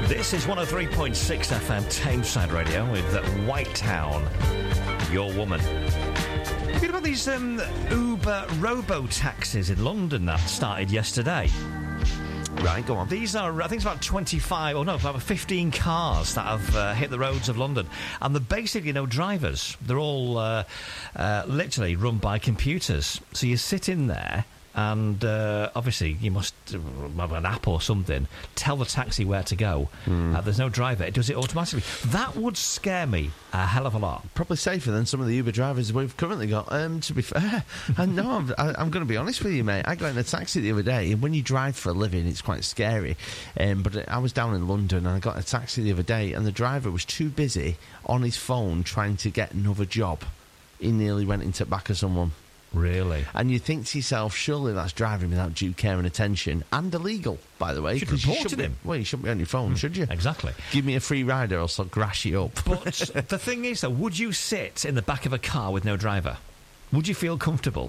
This is 103.6 FM Tameside Radio with Whitetown, Your Woman. You heard about these Uber robo-taxis in London that started yesterday? Right, go on. These are, I think it's about about 15 cars that have hit the roads of London. And they're basically no drivers. They're all literally run by computers. So you sit in there and obviously you must have an app or something, tell the taxi where to go. There's no driver. It does it automatically. That would scare me a hell of a lot. Probably safer than some of the Uber drivers we've currently got, to be fair. And no, I'm going to be honest with you, mate. I got in a taxi the other day, and when you drive for a living, it's quite scary. But I was down in London, and I got a taxi the other day, and the driver was too busy on his phone trying to get another job. He nearly went into the back of someone. Really? And you think to yourself, surely that's driving without due care and attention, and illegal, by the way. You should report him. Well, you shouldn't be on your phone, should you? Exactly. Give me a free ride or else I'll grash you up. But the thing is, though, would you sit in the back of a car with no driver? Would you feel comfortable?